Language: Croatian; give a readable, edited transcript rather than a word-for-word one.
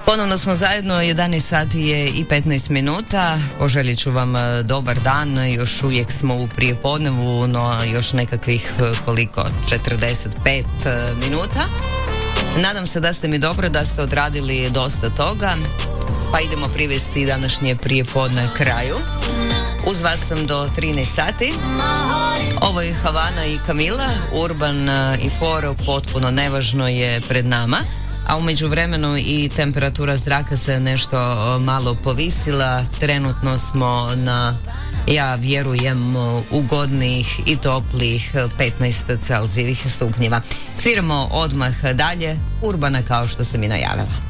Ponovno smo zajedno, 11 sati je i 15 minuta. Poželit ću vam dobar dan, još uvijek smo u prijepodnevu, no još nekakvih 45 minuta. Nadam se da ste mi dobro, da ste odradili dosta toga, pa idemo privesti današnje prijepodne kraju. Uz vas sam do 13 sati. Ovo je Havana i Kamila, Urban i Foro, potpuno nevažno je pred nama. A u međuvremenu i temperatura zraka se nešto malo povisila. Trenutno smo na, ja vjerujem, ugodnih i toplih 15 Celzijevih stupnjeva. Sviramo odmah dalje Urbana kao što sam i najavila.